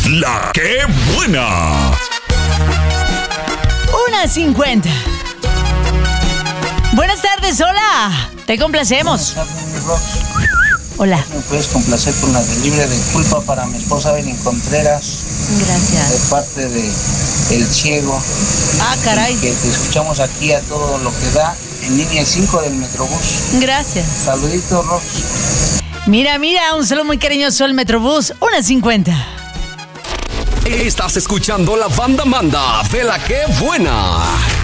La que buena. 1:50. Buenas tardes, hola. Te complacemos. Buenas tardes, mi Rox. Hola. ¿Me puedes complacer con la de Libre de Culpa para mi esposa Evelyn Contreras, de Gracias. parte de El Ciego? Caray. Que te escuchamos aquí a todo lo que da en línea 5 del Metrobús. Gracias. Saluditos, Rox. Mira, un saludo muy cariñoso al Metrobús. 1:50. Estás escuchando la banda Manda de La que buena.